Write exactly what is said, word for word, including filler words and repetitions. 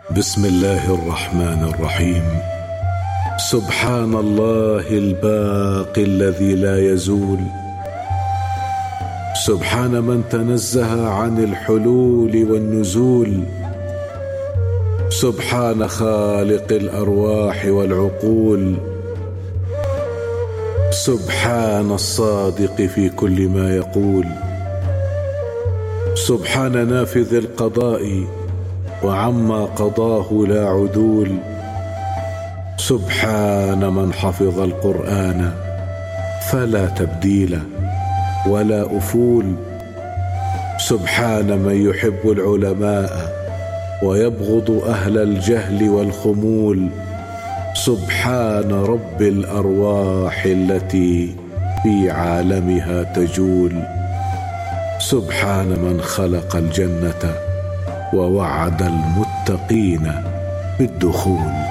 بسم الله الرحمن الرحيم. سبحان الله الباقي الذي لا يزول، سبحان من تنزه عن الحلول والنزول، سبحان خالق الأرواح والعقول، سبحان الصادق في كل ما يقول، سبحان نافذ القضاء وعما قضاه لا عدول، سبحان من حفظ القرآن فلا تبديل ولا أفول، سبحان من يحب العلماء ويبغض أهل الجهل والخمول، سبحان رب الأرواح التي في عالمها تجول، سبحان من خلق الجنة ووعد المتقين بالدخول.